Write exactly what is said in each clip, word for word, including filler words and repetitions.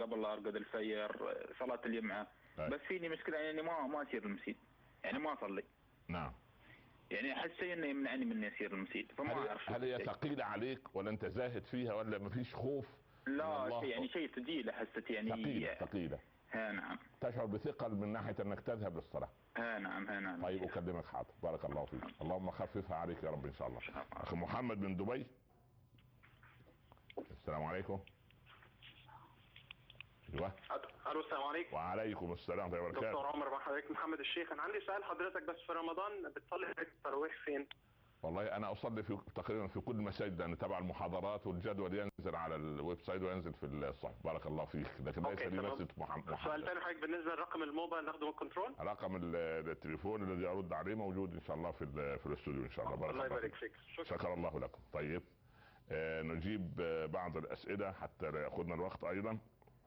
قبل لا ارقد الفجر، صلاة الجمعة. أي. بس فيني مشكلة يعني ما ما اسير المسجد، يعني ما اصلي. نعم. يعني احس شيء انه يمنعني من اني اسير المسجد، فما هل, اعرف. هل هي ثقيلة عليك ولا انت زاهد فيها ولا مفيش خوف؟ لا شيء يعني شيء ثقيل، حسيت يعني ثقيلة ثقيلة. ها نعم. تشعر بثقل من ناحية انك تذهب للصلاة. ها نعم ها نعم. طيب اكلمك حاضر، بارك الله فيك. اللهم خففها عليك يا رب ان شاء الله. اخي محمد من دبي. السلام عليكم. ايوه. الو السلام عليكم. وعليكم السلام ورحمه الله وبركاته. دكتور عمر، مع حضرتك محمد الشيخ. انا عندي سؤال حضرتك، بس في رمضان بتصلي التراويح فين؟ والله انا اصلي في تقريبا في كل المساجد، لان تبع المحاضرات والجدول ينزل على الويب سايت وينزل في الصحف. بارك الله فيك. لكن ليس لي مسجد محمد. سؤال ثاني حضرتك، بالنسبه لرقم الموبايل ناخده من الكنترول؟ رقم التليفون الذي ارد عليه موجود ان شاء الله في في الاستوديو ان شاء الله. بارك الله يبارك فيك. شكر الله لكم. طيب آه نجيب آه بعض الاسئله حتى لا ياخذنا الوقت ايضا.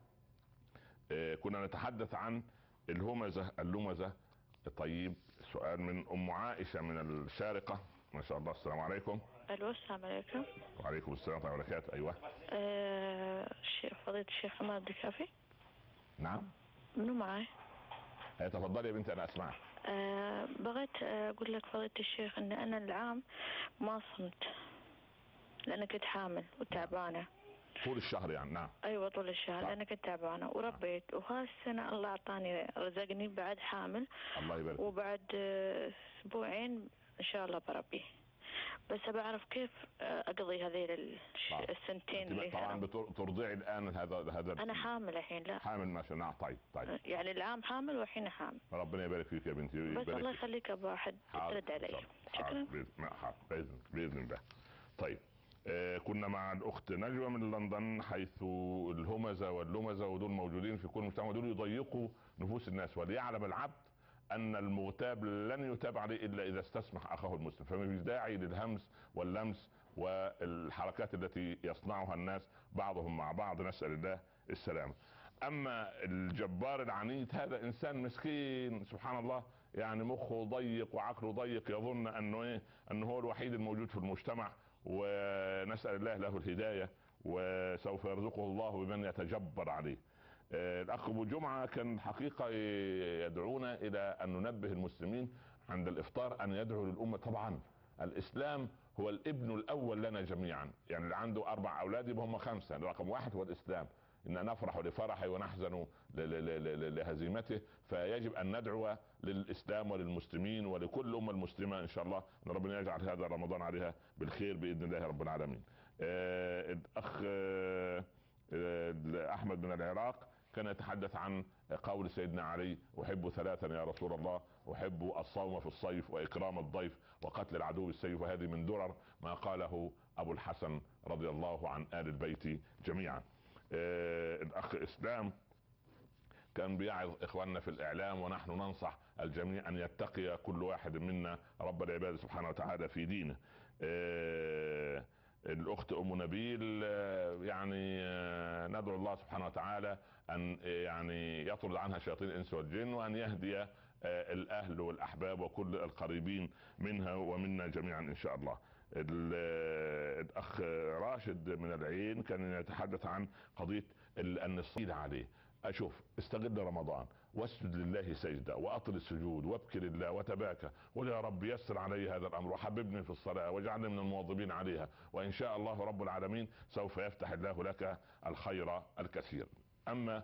آه كنا نتحدث عن الهمزه اللمزه. طيب سؤال من ام عائشه من الشارقه ما شاء الله. السلام عليكم. الو السلام عليكم. وعليكم السلام ورحمه الله وبركاته. ايوه. أه... فضيلة الشيخ حماد عبد الكافي. نعم. منو معي؟ تفضلي يا بنتي انا اسمعك. أه... بغيت اقول لك فضيلة الشيخ ان انا العام ما صمت لان كنت حامل وتعبانه طول الشهر يعني. نعم. ايوه طول الشهر لان كنت تعبانه وربيت. وهالسنه الله اعطاني رزقني بعد حامل. الله يبارك. وبعد اسبوعين ان شاء الله بربي. بس بعرف كيف اقضي هذه السنتين اللي طبعا بترضعي الان. هذا هذا انا حامل الحين. لا حامل ما شاء الله. طيب طيب يعني العام حامل والحين حامل. ربنا يبارك فيك يا بنتي. بس الله يخليك ابو احد ترد علي. شكرا. باذن باذن الله. طيب آه كنا مع الاخت نجوى من لندن، حيث الهمزه واللمزه ودول موجودين في كل مجتمع، دول يضيقوا نفوس الناس. وليعلم العبد ان المغتاب لن يتاب عليه الا اذا استسمح اخاه المسلم، فما فيش داعي للهمس واللمس والحركات التي يصنعها الناس بعضهم مع بعض. نسال الله السلامه. اما الجبار العنيد هذا انسان مسكين سبحان الله، يعني مخه ضيق وعقله ضيق، يظن انه ايه انه هو الوحيد الموجود في المجتمع. ونسال الله له الهدايه، وسوف يرزقه الله بمن يتجبر عليه. الاخ ابو جمعه كان حقيقه يدعونا الى ان ننبه المسلمين عند الافطار ان يدعوا للامه. طبعا الاسلام هو الابن الاول لنا جميعا، يعني اللي عنده اربع اولاد يبقى هم خمسه. رقم واحد هو الاسلام، ان نفرح لفرحه ونحزن لهزيمته. فيجب ان ندعو للاسلام وللمسلمين ولكل امه المسلمه ان شاء الله ان ربنا يجعل هذا رمضان عليها بالخير باذن الله رب العالمين. الاخ احمد من العراق كان يتحدث عن قول سيدنا علي: احب ثلاثا يا رسول الله، احب الصوم في الصيف واكرام الضيف وقتل العدو بالسيف. وهذه من درر ما قاله ابو الحسن رضي الله عن آل البيت جميعا. آه الاخ اسلام كان بيعظ اخواننا في الاعلام، ونحن ننصح الجميع ان يتقي كل واحد منا رب العباد سبحانه وتعالى في دينه. آه الاخت ام نبيل يعني ندعو الله سبحانه وتعالى ان يعني يطرد عنها شياطين الانس والجن، وان يهدي الاهل والاحباب وكل القريبين منها ومنا جميعا ان شاء الله. الاخ راشد من العين كان يتحدث عن قضية ان الصيد عليه. اشوف استغل رمضان واسجد لله سجدة واطل السجود وابكي لله وتباكى، وقل يا رب يسر علي هذا الامر وحببني في الصلاة واجعلني من المواظبين عليها، وان شاء الله رب العالمين سوف يفتح الله لك الخير الكثير. اما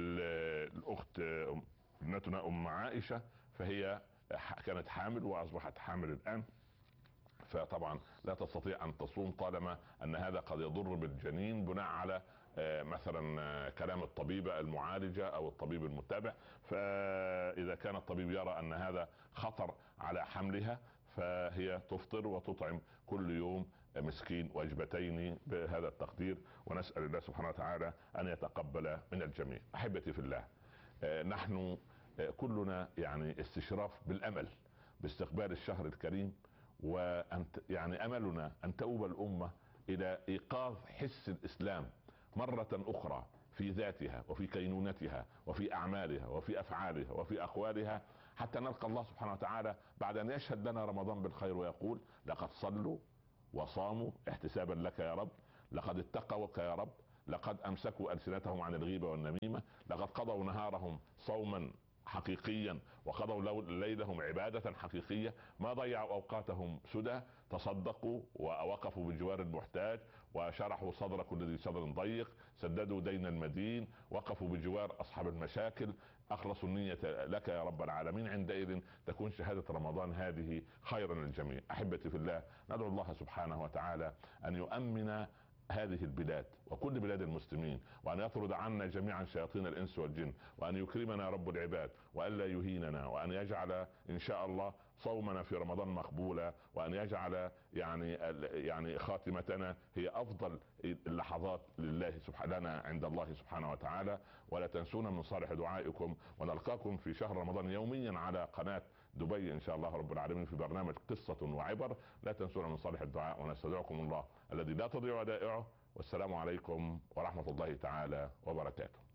الاخت ابنتنا ام عائشة فهي كانت حامل واصبحت حامل الان، فطبعا لا تستطيع ان تصوم طالما ان هذا قد يضر بالجنين بناء على مثلا كلام الطبيبة المعالجة او الطبيب المتابع. فاذا كان الطبيب يرى ان هذا خطر على حملها فهي تفطر وتطعم كل يوم مسكين وجبتين بهذا التقدير. ونسأل الله سبحانه وتعالى ان يتقبل من الجميع. احبتي في الله، نحن كلنا يعني استشراف بالامل باستقبال الشهر الكريم، وأن يعني املنا ان تؤوب الامة الى ايقاظ حس الاسلام مرة اخرى في ذاتها وفي كينونتها وفي اعمالها وفي افعالها وفي اقوالها، حتى نلقى الله سبحانه وتعالى بعد ان يشهد لنا رمضان بالخير ويقول: لقد صلوا وصاموا احتسابا لك يا رب، لقد اتقوك يا رب، لقد امسكوا السنتهم عن الغيبه والنميمه، لقد قضوا نهارهم صوما حقيقيا وقضوا ليلهم عبادة حقيقية، ما ضيعوا أوقاتهم سدى، تصدقوا ووقفوا بجوار المحتاج وشرحوا صدر كل ذي صدر ضيق، سددوا دين المدين، وقفوا بجوار أصحاب المشاكل، أخلصوا النية لك يا رب العالمين. عندئذ تكون شهادة رمضان هذه خيرا للجميع. أحبتي في الله، ندعو الله سبحانه وتعالى أن يؤمن هذه البلاد وكل بلاد المسلمين، وأن يطرد عنا جميعا شياطين الإنس والجن، وأن يكرمنا رب العباد، وأن لا يهيننا، وأن يجعل إن شاء الله صومنا في رمضان مقبولا، وأن يجعل يعني يعني خاتمتنا هي أفضل اللحظات لله سبحانه لنا عند الله سبحانه وتعالى. ولا تنسونا من صالح دعائكم، ونلقاكم في شهر رمضان يوميا على قناة دبي إن شاء الله رب العالمين في برنامج قصة وعبر. لا تنسونا من صالح الدعاء، ونستودعكم الله الذي لا تضيع ودائعه. والسلام عليكم ورحمة الله تعالى وبركاته.